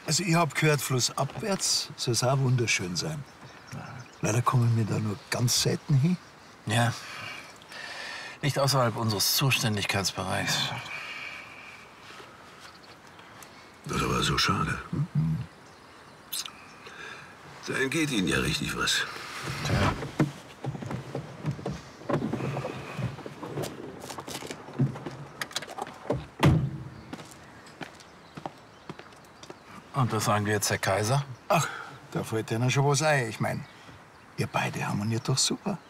Also ich hab gehört, flussabwärts soll es auch wunderschön sein. Leider kommen wir da nur ganz selten hin. Ja. Nicht außerhalb unseres Zuständigkeitsbereichs. Das ist aber so schade. Hm? Da entgeht Ihnen ja richtig was. Tja. Und was sagen wir jetzt, Herr Kaiser? Ach, da fällt Ihnen schon was ein. Ich mein, ihr beide harmoniert doch super.